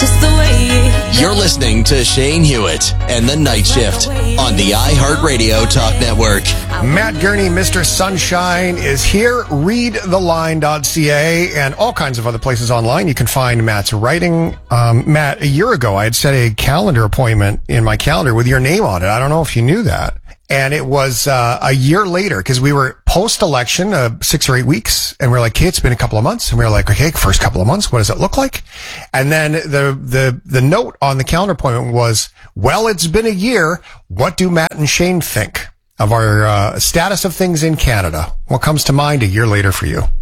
just the way it You're listening to Shane Hewitt and The Night Shift on the iHeartRadio Talk Network. Matt Gurney, Mr. Sunshine, is here. Readtheline.ca and all kinds of other places online. You can find Matt's writing. Matt, a year ago, I had set a calendar appointment in my calendar with your name on it. I don't know if you knew that. And it was a year later, because we were post-election, 6 or 8 weeks, and we're like, okay, it's been a couple of months. And we were like, okay, first couple of months, what does it look like? And then the note on the calendar appointment was, well, it's been a year. What do Matt and Shane think of our status of things in Canada? What comes to mind a year later for you?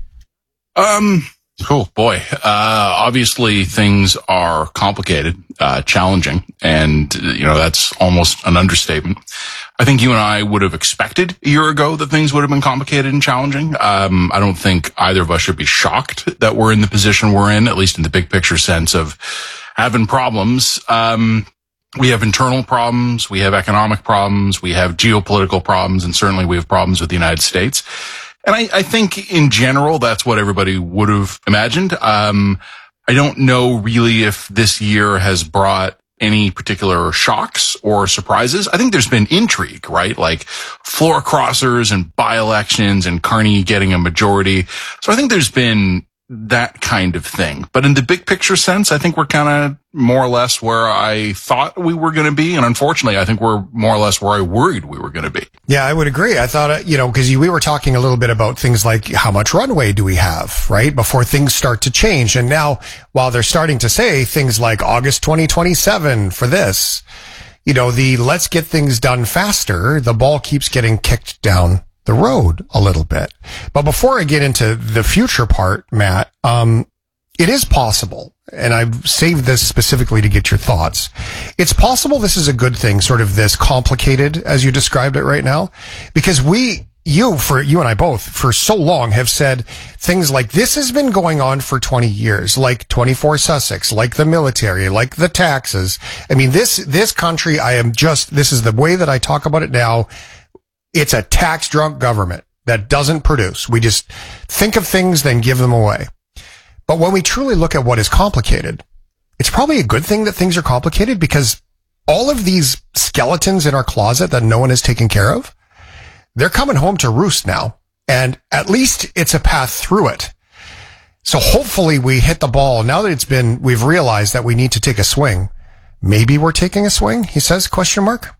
Cool, boy. Obviously things are complicated, challenging, and, that's almost an understatement. I think you and I would have expected a year ago that things would have been complicated and challenging. I don't think either of us should be shocked that we're in the position we're in, at least in the big picture sense of having problems. We have internal problems, we have economic problems, we have geopolitical problems, and certainly we have problems with the United States. And I think in general, that's what everybody would have imagined. I don't know really if this year has brought any particular shocks or surprises. I think there's been intrigue, right? Like floor crossers and by-elections and Carney getting a majority. So I think there's been that kind of thing. But in the big picture sense, I think we're kind of more or less where I thought we were going to be. And unfortunately, I think we're more or less where I worried we were going to be. Yeah, I would agree. I thought, because we were talking a little bit about things like how much runway do we have, right? Before things start to change. And now, while they're starting to say things like August 2027 for this, the let's get things done faster, the ball keeps getting kicked down the road a little bit. But before I get into the future part, Matt, it is possible, and I've saved this specifically to get your thoughts. It's possible this is a good thing, sort of this complicated as you described it right now, because you and I both for so long have said things like this has been going on for 20 years, like 24 Sussex, like the military, like the taxes. I mean, this country, this is the way that I talk about it now. It's a tax drunk government that doesn't produce. We just think of things, then give them away. But when we truly look at what is complicated, it's probably a good thing that things are complicated, because all of these skeletons in our closet that no one is taking care of, they're coming home to roost now. And at least it's a path through it. So hopefully we hit the ball. Now that we've realized that we need to take a swing. Maybe we're taking a swing, he says, question mark.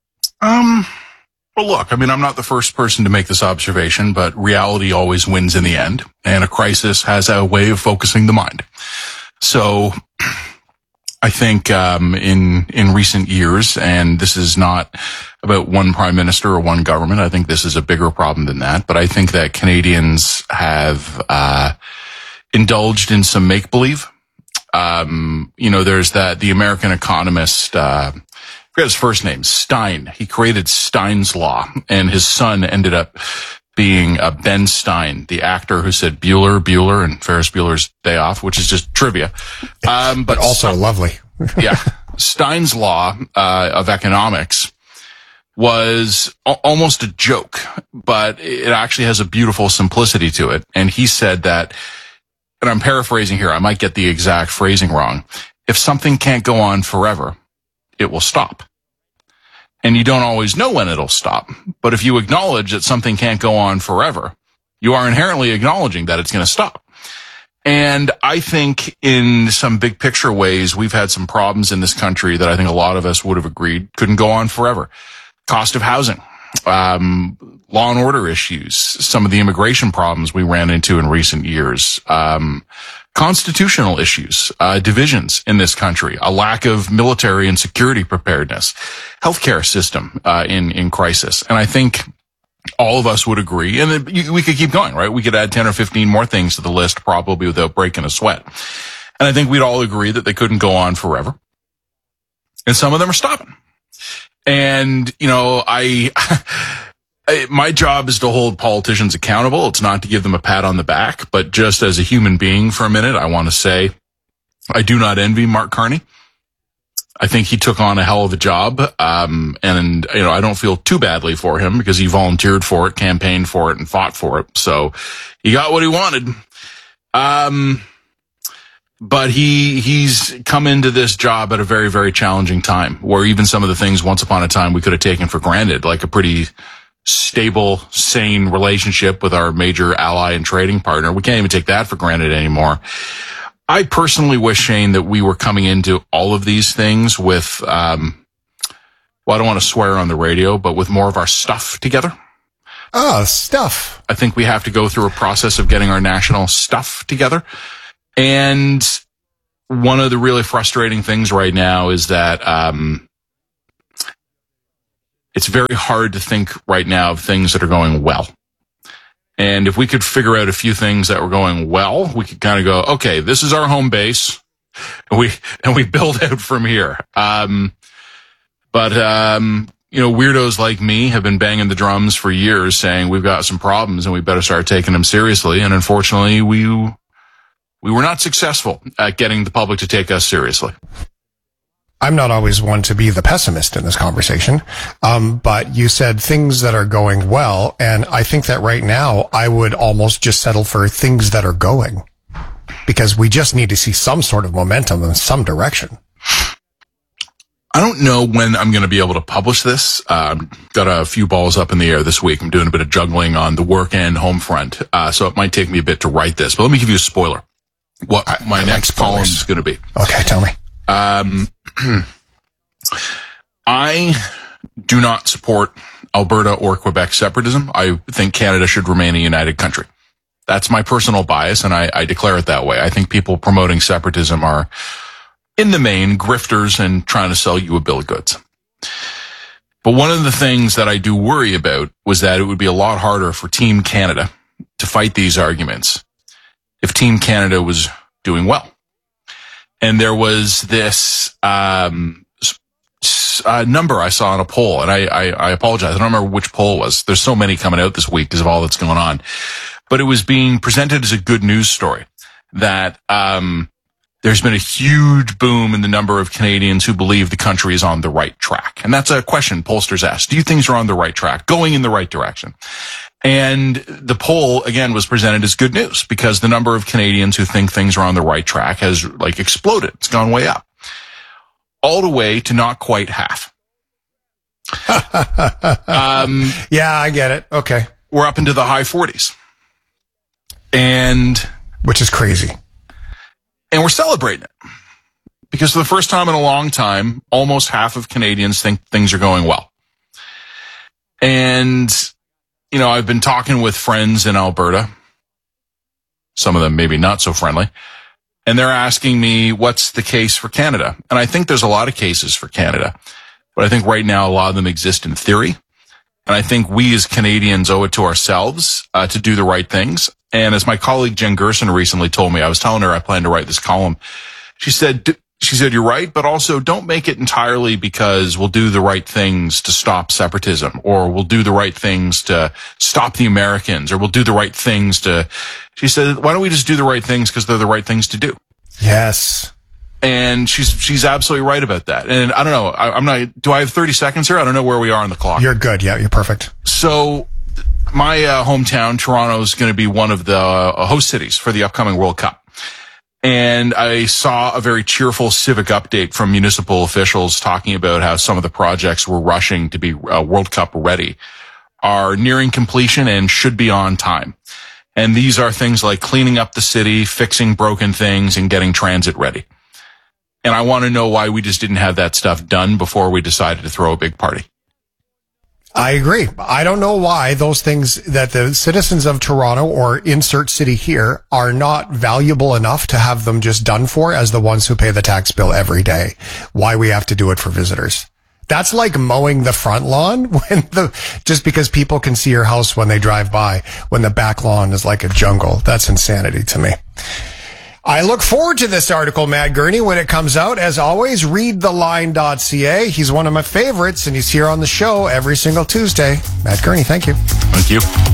Well, look, I'm not the first person to make this observation, but reality always wins in the end, and a crisis has a way of focusing the mind. So I think in recent years, and this is not about one prime minister or one government, I think this is a bigger problem than that, but I think that Canadians have indulged in some make-believe. There's the American economist, I forget his first name, Stein. He created Stein's Law, and his son ended up being Ben Stein, the actor who said Bueller and Ferris Bueller's Day Off, which is just trivia. But also lovely. Yeah. Stein's Law of economics was almost a joke, but it actually has a beautiful simplicity to it. And he said that, and I'm paraphrasing here, I might get the exact phrasing wrong. If something can't go on forever, it will stop. And you don't always know when it'll stop. But if you acknowledge that something can't go on forever, you are inherently acknowledging that it's going to stop. And I think in some big picture ways, we've had some problems in this country that I think a lot of us would have agreed couldn't go on forever. Cost of housing, law and order issues, some of the immigration problems we ran into in recent years, constitutional issues, divisions in this country, a lack of military and security preparedness, healthcare system in crisis. And I think all of us would agree, and we could keep going, right? We could add 10 or 15 more things to the list probably without breaking a sweat. And I think we'd all agree that they couldn't go on forever. And some of them are stopping. And, my job is to hold politicians accountable. It's not to give them a pat on the back, but just as a human being for a minute, I want to say I do not envy Mark Carney. I think he took on a hell of a job. And I don't feel too badly for him because he volunteered for it, campaigned for it, and fought for it. So he got what he wanted. But he's come into this job at a very, very challenging time, where even some of the things once upon a time we could have taken for granted, like a pretty stable, sane relationship with our major ally and trading partner, we can't even take that for granted anymore. I personally wish, Shane, that we were coming into all of these things with, well, I don't want to swear on the radio, but with more of our stuff together. Oh, stuff. I think we have to go through a process of getting our national stuff together. And one of the really frustrating things right now is that it's very hard to think right now of things that are going well. And if we could figure out a few things that were going well, we could kind of go, okay, this is our home base, and we build out from here. But weirdos like me have been banging the drums for years saying we've got some problems and we better start taking them seriously. And unfortunately, we were not successful at getting the public to take us seriously. I'm not always one to be the pessimist in this conversation, but you said things that are going well, and I think that right now I would almost just settle for things that are going, because we just need to see some sort of momentum in some direction. I don't know when I'm going to be able to publish this. Got a few balls up in the air this week. I'm doing a bit of juggling on the work and home front, so it might take me a bit to write this, but let me give you a spoiler. What my next column is going to be. Okay, tell me. I do not support Alberta or Quebec separatism. I think Canada should remain a united country. That's my personal bias, and I declare it that way. I think people promoting separatism are, in the main, grifters and trying to sell you a bill of goods. But one of the things that I do worry about was that it would be a lot harder for Team Canada to fight these arguments if Team Canada was doing well. And there was this number I saw on a poll, and I apologize. I don't remember which poll it was. There's so many coming out this week because of all that's going on. But it was being presented as a good news story that there's been a huge boom in the number of Canadians who believe the country is on the right track. And that's a question pollsters ask. Do you think things are on the right track, going in the right direction? And the poll, again, was presented as good news because the number of Canadians who think things are on the right track has exploded. It's gone way up. All the way to not quite half. Yeah, I get it. Okay. We're up into the high 40s. And which is crazy. And we're celebrating it. Because for the first time in a long time, almost half of Canadians think things are going well. And I've been talking with friends in Alberta, some of them maybe not so friendly, and they're asking me what's the case for Canada. And I think there's a lot of cases for Canada, but I think right now a lot of them exist in theory. And I think we as Canadians owe it to ourselves to do the right things. And as my colleague Jen Gerson recently told me, I was telling her I plan to write this column. She said, you're right, but also don't make it entirely because we'll do the right things to stop separatism, or we'll do the right things to stop the Americans, or we'll do the right things to, she said, why don't we just do the right things because they're the right things to do? Yes. And she's absolutely right about that. And I don't know, do I have 30 seconds here? I don't know where we are on the clock. You're good. Yeah, you're perfect. So my hometown, Toronto, is going to be one of the host cities for the upcoming World Cup. And I saw a very cheerful civic update from municipal officials talking about how some of the projects we're rushing to be World Cup ready are nearing completion and should be on time. And these are things like cleaning up the city, fixing broken things, and getting transit ready. And I want to know why we just didn't have that stuff done before we decided to throw a big party. I agree. I don't know why those things that the citizens of Toronto or insert city here are not valuable enough to have them just done for as the ones who pay the tax bill every day. Why we have to do it for visitors. That's like mowing the front lawn just because people can see your house when they drive by, when the back lawn is like a jungle. That's insanity to me. I look forward to this article, Matt Gurney, when it comes out. As always, read theline.ca. He's one of my favorites, and he's here on the show every single Tuesday. Matt Gurney, thank you. Thank you.